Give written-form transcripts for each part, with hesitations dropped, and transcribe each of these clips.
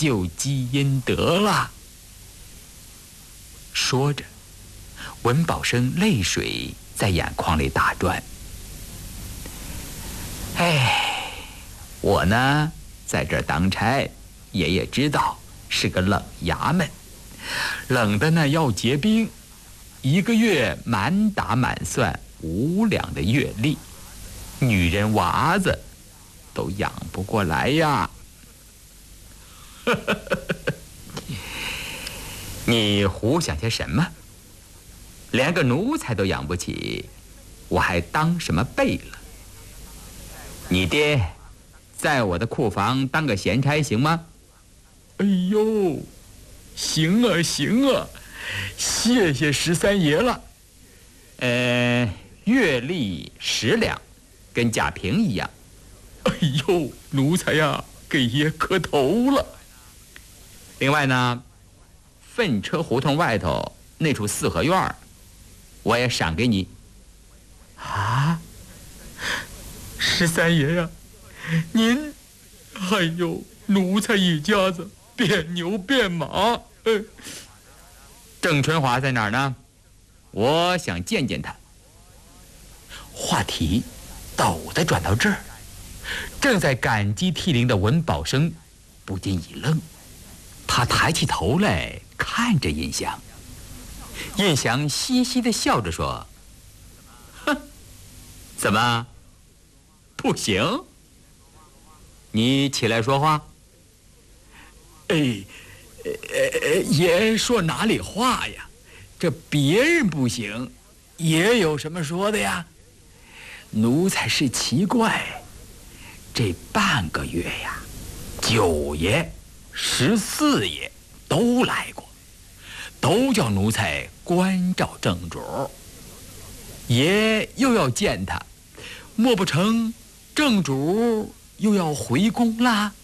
就积阴德了。说着，文保生泪水在眼眶里打转。哎，我呢在这儿当差，爷爷知道是个冷衙门，冷的呢要结冰，1个月满打满算5两的月例，女人娃子都养不过来呀。你胡想些什么？连个奴才都养不起，我还当什么贝了？你爹在我的库房当个闲差行吗？哎呦，行啊行啊，谢谢13爷了。月例10两，跟贾平一样。哎呦，奴才呀，给爷磕头了。另外呢，粪车胡同外头那处4合院，我也赏给你。啊，13爷呀，您，哎呦，奴才一家子变牛变马。郑春华在哪儿呢？我想见见他。话题陡地转到这儿，正在感激涕零的文保生不禁一愣，他抬起头来看着印祥。印祥嘻嘻地笑着说：“哼，怎么不行？你起来说话。”爷说哪里话呀？这别人不行，爷有什么说的呀？奴才是奇怪，这半个月呀，9爷、14爷都来过，都叫奴才关照正主。爷又要见他，莫不成正主又要回宫啦？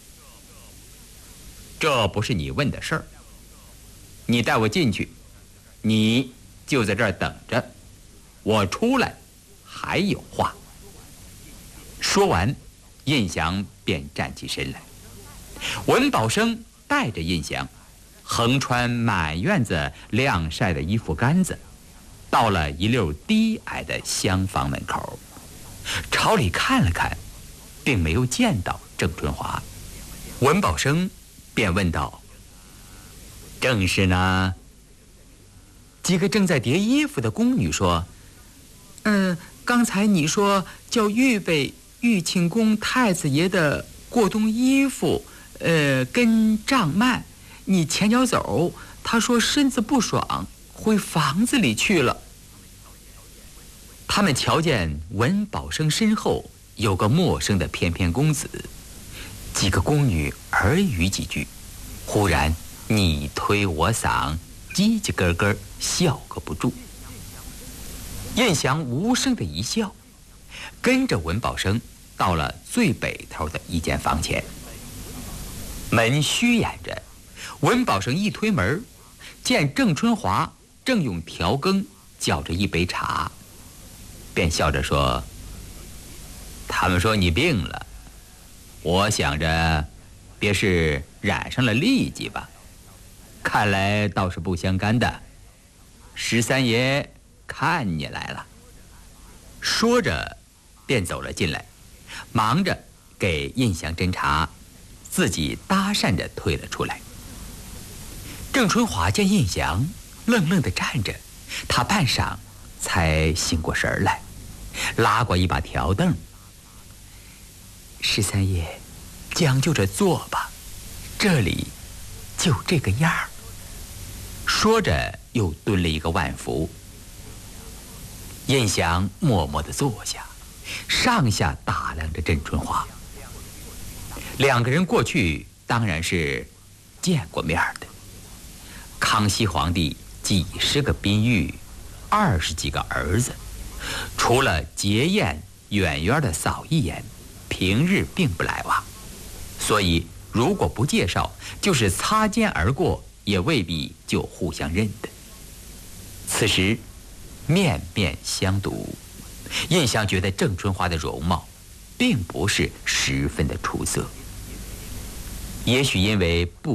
这不是你问的事儿，你带我进去，你就在这儿等着，我出来还有话。说完，印祥便站起身来。文保生带着印祥横穿满院子晾晒的衣服杆子，到了一溜低矮的厢房门口，朝里看了看，并没有见到郑春华。文保生便问道：“正是呢？”几个正在叠衣服的宫女说：“刚才你说叫预备玉庆宫太子爷的过冬衣服，跟帐幔，你前脚走，他说身子不爽，回房子里去了。”他们瞧见文保生身后有个陌生的翩翩公子，几个宫女耳语几句，忽然你推我搡，叽叽咯咯笑个不住。印祥无声的一笑，跟着文保生到了最北头的一间房前。门虚掩着，文保生一推门，见郑春华正用调羹搅着一杯茶，便笑着说：“他们说你病了，我想着别是染上了痢疾吧，看来倒是不相干的。13爷看你来了。”说着便走了进来，忙着给印祥斟茶，自己搭讪着退了出来。郑春华见印祥愣愣地站着，他半晌才醒过神来，拉过一把条凳：“13爷，将就着坐吧，这里就这个样儿。”说着又蹲了一个万福。印祥默默地坐下，上下打量着郑春华。2个人过去当然是见过面的。康熙皇帝几10个嫔御，20几个儿子，除了节宴远远的扫一眼，平日并不来往，所以如果不介绍，就是擦肩而过，也未必就互相认得。此时面面相睹，印祥觉得郑春华的容貌并不是十分的出色，也许因为不